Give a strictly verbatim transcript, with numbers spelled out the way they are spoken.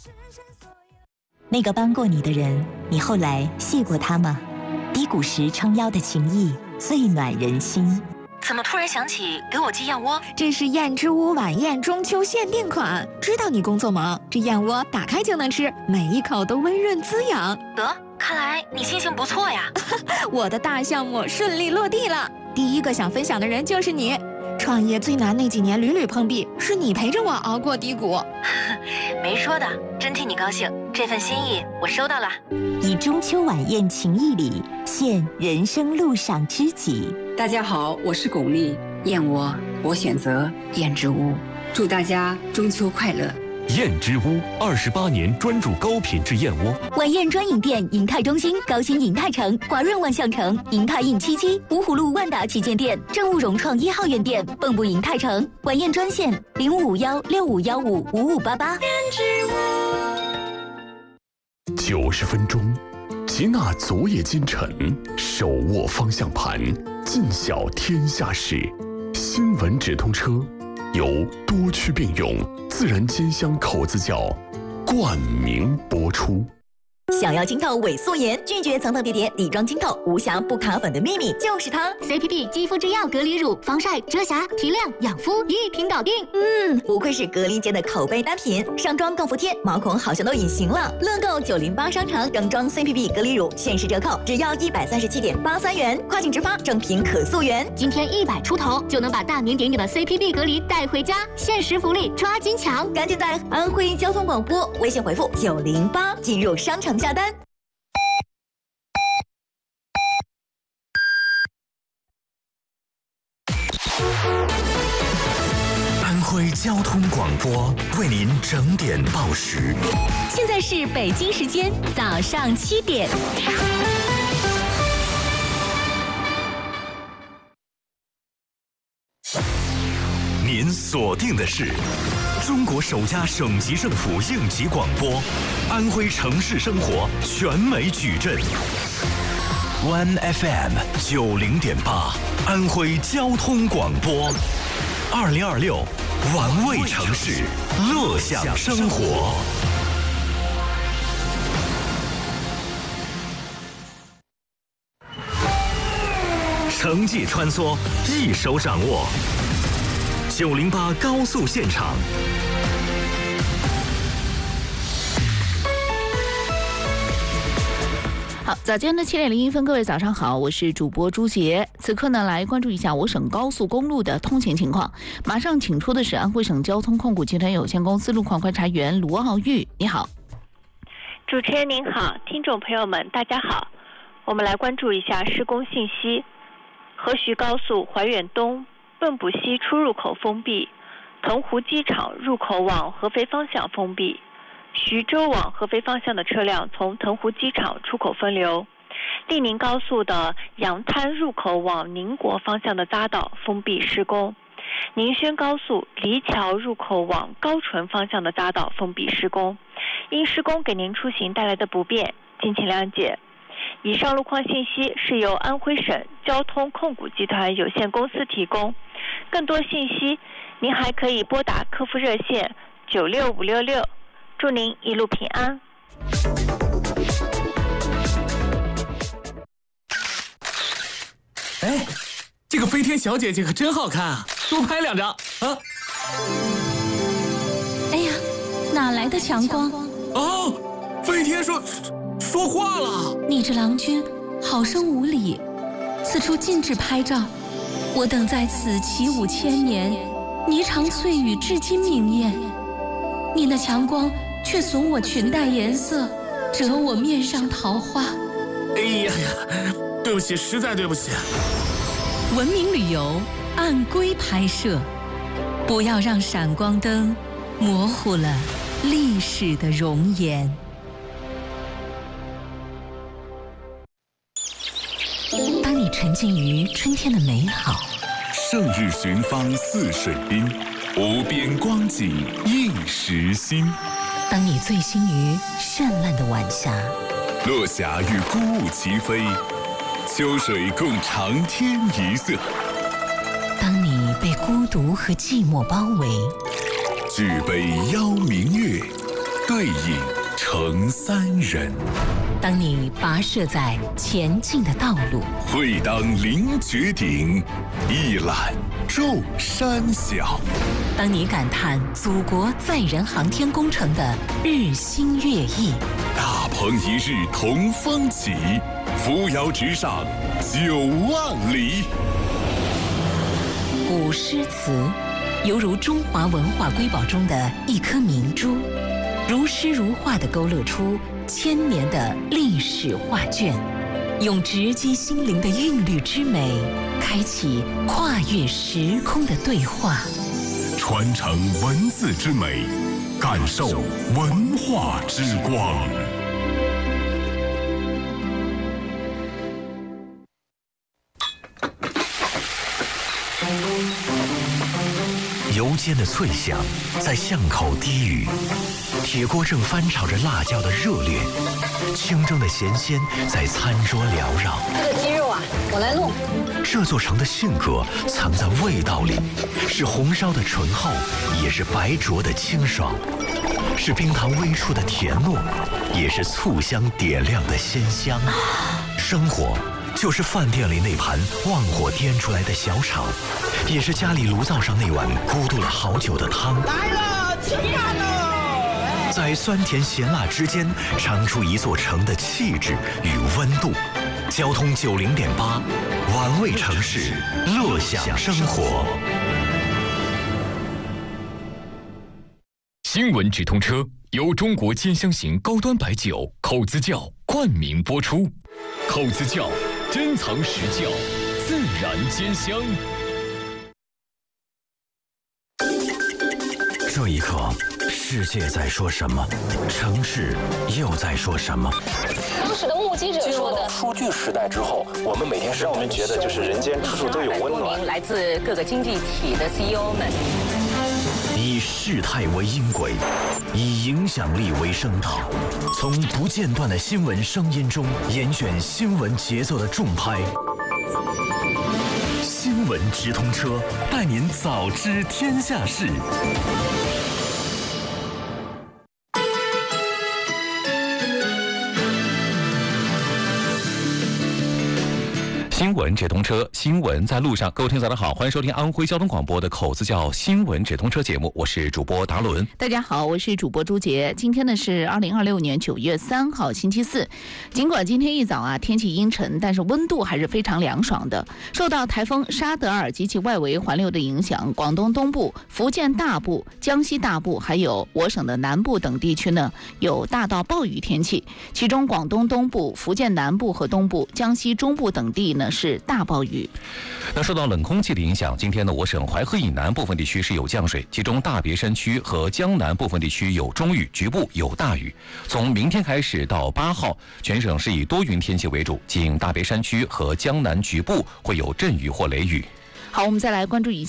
那个帮过你的人，你后来谢过他吗？低谷时撑腰的情谊，最暖人心。 怎么突然想起给我寄燕窝？ 这是燕之屋晚宴中秋限定款，知道你工作忙，这燕窝打开就能吃，每一口都温润滋养。 得，看来你心情不错呀。 我的大项目顺利落地了，第一个想分享的人就是你。创业最难那几年屡屡碰壁，是你陪着我熬过低谷。 没说的，真替你高兴，这份心意我收到了。 以中秋晚宴情谊礼，献人生路上知己。 大家好，我是巩俐，燕窝我选择燕之屋，祝大家中秋快乐。 燕之屋二十八年专注高品质燕窝。 晚宴专营店：银泰中心、高新银泰城、华润万象城、银泰印七七、芜湖路万达旗舰店、正务融创一号院店、蚌埠银泰城。晚宴专线：零五五幺六五幺五五五八八。燕之屋。九十分钟，集纳昨夜今晨，手握方向盘，尽晓天下事。新闻直通车。由多区并用自然煎香口子窖冠名播出。 想要清透萎缩炎，拒绝层层叠叠底妆清透，无瑕不卡粉的秘密就是它 C P B 肌肤之钥隔离乳，防晒、遮瑕、提亮、养肤一瓶搞定。 嗯，不愧是隔离间的口碑单品，上妆更服帖，毛孔好像都隐形了。乐购九零八商城整装 C P B 隔离乳限时折扣，只要一百三十七点八三元，跨境直发，正品可溯源。 今天一百出头就能把大名鼎鼎的 C P B 隔离带回家，限时福利抓紧抢！ 赶紧在安徽交通广播微信回复九零八进入商城下单。 安徽交通广播为您整点报时。 现在是北京时间早上七点。 您锁定的是中国首家省级政府应急广播，安徽城市生活全美矩阵。One F M 九零点八，安徽交通广播。二零二六，玩味城市，乐享生活。城际穿梭，一手掌握。九零八高速现场。 好，早间的七点零一分，各位早上好，我是主播朱杰。此刻呢，来关注一下我省高速公路的通行情况。马上请出的是安徽省交通控股集团有限公司路况观察员卢傲玉，你好。 主持人您好，听众朋友们大家好，我们来关注一下施工信息。河徐高速怀远东蚌埠西出入口封闭，腾湖机场入口往合肥方向封闭。徐州往合肥方向的车辆从腾湖机场出口分流，利宁高速的杨滩入口往宁国方向的匝道封闭施工，宁轩高速黎桥入口往高淳方向的匝道封闭施工，因施工给您出行带来的不便，敬请谅解。以上路况信息是由安徽省交通控股集团有限公司提供，更多信息您还可以拨打客服热线九六五六六。祝您一路平安。 哎，这个飞天小姐姐可真好看啊，多拍两张啊！ 哎呀，哪来的强光？ 哦，飞天说说话了。 你这郎君好生无礼，此处禁止拍照。我等在此起舞千年，霓裳翠羽至今明艳。你那强光却损我裙带颜色，折我面上桃花。 哎呀呀，对不起，实在对不起。 文明旅游按规拍摄，不要让闪光灯模糊了历史的容颜。当你沉浸于春天的美好， 胜日寻芳泗水滨，无边光景映时新。 当你醉心于绚烂的晚霞， 落霞与孤鹜齐飞，秋水共长天一色。 当你被孤独和寂寞包围， 举杯邀明月， 对影成三人。 当你跋涉在前进的道路， 会当凌绝顶，一览众山小。 当你感叹祖国载人航天工程的日新月异， 大鹏一日同风起，扶摇直上九万里。 古诗词犹如中华文化瑰宝中的一颗明珠，如诗如画地勾勒出千年的历史画卷，用直击心灵的韵律之美，开启跨越时空的对话， 传承文字之美，感受文化之光。 油煎的脆响在巷口低语，铁锅正翻炒着辣椒的热烈，清蒸的咸鲜在餐桌缭绕。 这个鸡肉啊，我来弄。 这座城的性格藏在味道里，是红烧的醇厚，也是白灼的清爽，是冰糖微出的甜糯，也是醋香点亮的鲜香。生活就是饭店里那盘旺火颠出来的小炒，也是家里炉灶上那碗咕嘟了好久的汤。 来了，吃饭了！ 在酸甜咸辣之间，尝出一座城的气质与温度。交通九零点八，玩味城市，乐享生活。 新闻直通车由中国兼香型高端白酒口子窖冠名播出，口子窖。珍藏实窖，自然兼香。 这一刻，世界在说什么？城市又在说什么？ 当时的目击者说的。 数据时代之后，我们每天让我们觉得就是人间处处都有温暖。 来自各个经济体的 C E O 们。 以事态为音轨，以影响力为声道，从不间断的新闻声音中严选新闻节奏的重拍。新闻直通车，带您早知天下事。 新闻直通车，新闻在路上。各位听早上好，欢迎收听安徽交通广播的口子窖新闻直通车节目，我是主播达伦。 大家好，我是主播朱杰。今天呢是二零二六年九月三号星期四。尽管今天一早啊天气阴沉，但是温度还是非常凉爽的。受到台风沙德尔及其外围环流的影响，广东东部、福建大部、江西大部还有我省的南部等地区呢有大到暴雨天气，其中广东东部、福建南部和东部、江西中部等地呢是大暴雨。 那受到冷空气的影响，今天呢，我省淮河以南部分地区是有降水，其中大别山区和江南部分地区有中雨，局部有大雨。从明天开始到八号，全省是以多云天气为主，仅大别山区和江南局部会有阵雨或雷雨。 好，我们再来关注一下。